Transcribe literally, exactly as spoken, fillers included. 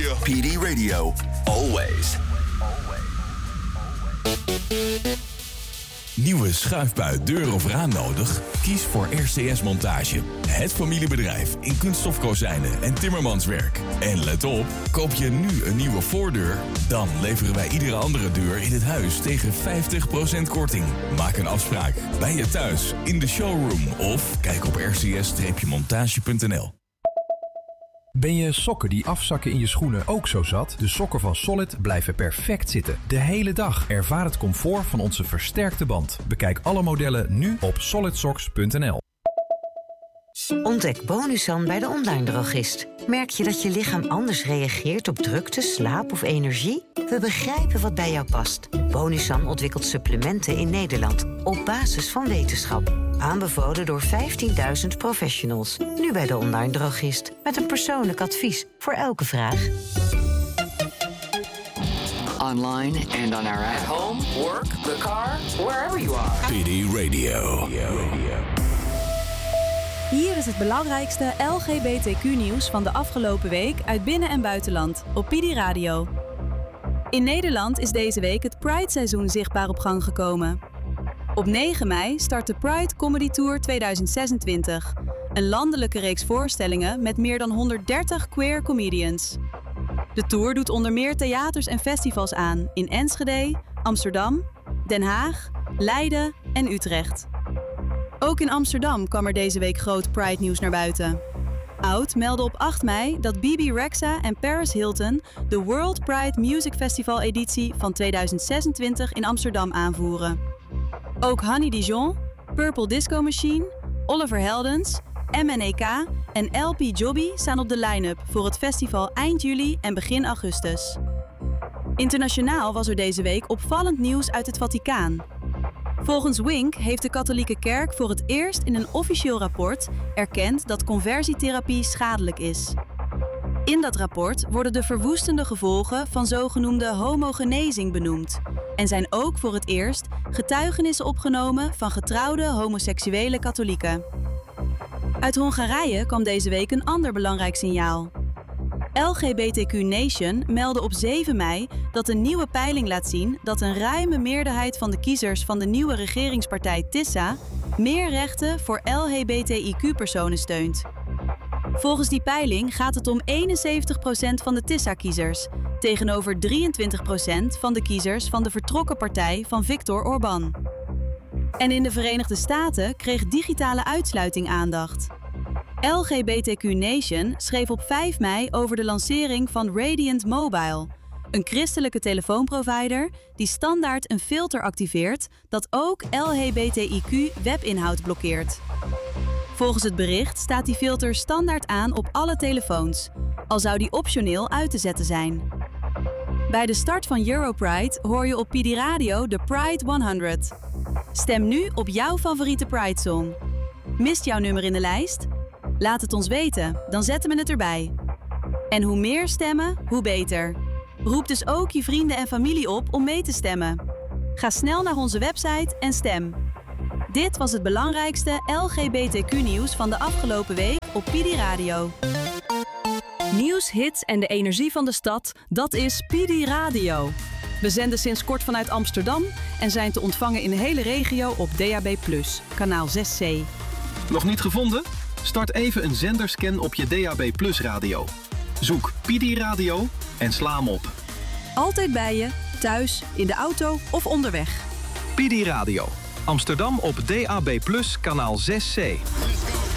P D Radio. Always. Nieuwe schuifbui, deur of raam nodig? Kies voor R C S Montage. Het familiebedrijf in kunststofkozijnen en timmermanswerk. En let op, koop je nu een nieuwe voordeur? Dan leveren wij iedere andere deur in het huis tegen vijftig procent korting. Maak een afspraak bij je thuis, in de showroom of kijk op r c s montage punt n l. Ben je sokken die afzakken in je schoenen ook zo zat? De sokken van Solid blijven perfect zitten. De hele dag. Ervaar het comfort van onze versterkte band. Bekijk alle modellen nu op solid socks punt n l. Ontdek Bonusan bij de online drogist. Merk je dat je lichaam anders reageert op drukte, slaap of energie? We begrijpen wat bij jou past. Bonusan ontwikkelt supplementen in Nederland op basis van wetenschap. Aanbevolen door vijftienduizend professionals. Nu bij de online drogist. Met een persoonlijk advies voor elke vraag. Online and on our app. At home, work, the car, wherever you are. P D Radio. Hier is het belangrijkste L G B T Q-nieuws van de afgelopen week uit binnen- en buitenland op P D Radio. In Nederland is deze week het Pride-seizoen zichtbaar op gang gekomen. Op negen mei start de Pride Comedy Tour tweeduizend zesentwintig. Een landelijke reeks voorstellingen met meer dan honderddertig queer comedians. De tour doet onder meer theaters en festivals aan in Enschede, Amsterdam, Den Haag, Leiden en Utrecht. Ook in Amsterdam kwam er deze week groot Pride-nieuws naar buiten. Oud meldde op acht mei dat Bebe Rexha en Paris Hilton de World Pride Music Festival editie van tweeduizend zesentwintig in Amsterdam aanvoeren. Ook Honey Dijon, Purple Disco Machine, Oliver Heldens, M N E K en L P Jobby staan op de line-up voor het festival eind juli en begin augustus. Internationaal was er deze week opvallend nieuws uit het Vaticaan. Volgens Wink heeft de katholieke kerk voor het eerst in een officieel rapport erkend dat conversietherapie schadelijk is. In dat rapport worden de verwoestende gevolgen van zogenoemde homogenezing benoemd en zijn ook voor het eerst getuigenissen opgenomen van getrouwde homoseksuele katholieken. Uit Hongarije kwam deze week een ander belangrijk signaal. L G B T Q Nation meldde op zeven mei dat een nieuwe peiling laat zien dat een ruime meerderheid van de kiezers van de nieuwe regeringspartij Tissa meer rechten voor L G B T I Q-personen steunt. Volgens die peiling gaat het om eenenzeventig procent van de Tissa-kiezers, tegenover drieëntwintig procent van de kiezers van de vertrokken partij van Viktor Orbán. En in de Verenigde Staten kreeg digitale uitsluiting aandacht. L G B T Q Nation schreef op vijf mei over de lancering van Radiant Mobile, een christelijke telefoonprovider die standaard een filter activeert dat ook L G B T I Q webinhoud blokkeert. Volgens het bericht staat die filter standaard aan op alle telefoons, al zou die optioneel uit te zetten zijn. Bij de start van Europride hoor je op P D Radio de Pride honderd. Stem nu op jouw favoriete Pride-song. Mist jouw nummer in de lijst? Laat het ons weten, dan zetten we het erbij. En hoe meer stemmen, hoe beter. Roep dus ook je vrienden en familie op om mee te stemmen. Ga snel naar onze website en stem. Dit was het belangrijkste L G B T Q-nieuws van de afgelopen week op P D Radio. Nieuws, hits en de energie van de stad, dat is P D Radio. We zenden sinds kort vanuit Amsterdam en zijn te ontvangen in de hele regio op D A B plus, kanaal zes C. Nog niet gevonden? Start even een zenderscan op je D A B plus radio. Zoek P D Radio en sla hem op. Altijd bij je, thuis, in de auto of onderweg. P D Radio. Amsterdam op D A B plus, kanaal zes C.